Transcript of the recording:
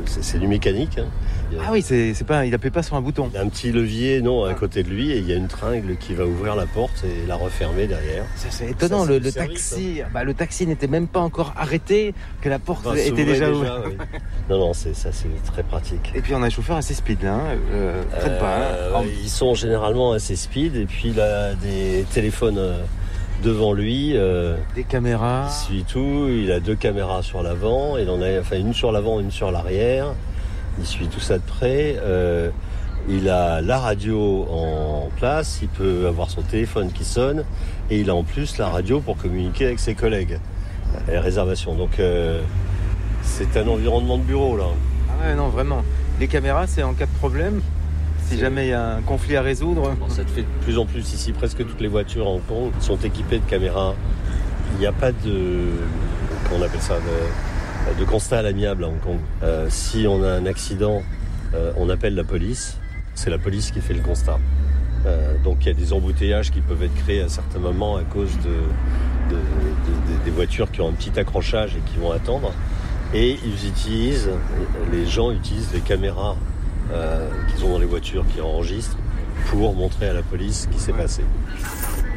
c'est du mécanique. Hein. Ah oui, c'est pas, il appuie pas sur un bouton. Il y a un petit levier à côté de lui et il y a une tringle qui va ouvrir la porte et la refermer derrière. Ça, c'est étonnant, ça, le service, taxi, le taxi n'était même pas encore arrêté que la porte était déjà ouverte. Oui. Non, c'est très pratique. Et puis on a un chauffeur assez speed là, traite pas. Ils sont généralement assez speed et puis il a des téléphones devant lui. Des caméras. Il suit tout, il a 2 caméras sur l'avant, il en a une sur l'avant, une sur l'arrière. Il suit tout ça de près. Il a la radio en place, il peut avoir son téléphone qui sonne et il a en plus la radio pour communiquer avec ses collègues. Les réservations. Donc c'est un environnement de bureau là. Ah ouais, non, vraiment. Les caméras, c'est en cas de problème. Si jamais il y a un conflit à résoudre. Bon, ça te fait de plus en plus ici. Presque toutes les voitures à Hong Kong sont équipées de caméras. Il n'y a pas de... Comment on appelle ça de constat à l'amiable à Hong Kong. Si on a un accident, on appelle la police. C'est la police qui fait le constat. Donc il y a des embouteillages qui peuvent être créés à certains moments à cause des voitures qui ont un petit accrochage et qui vont attendre. Et les gens utilisent les caméras qu'ils ont dans les voitures qui enregistrent pour montrer à la police ce qui s'est passé.